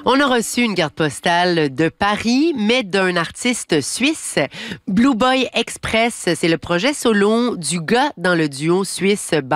On a reçu une carte postale de Paris, mais d'un artiste suisse. Blue Boy Express, c'est le projet solo du gars dans le duo suisse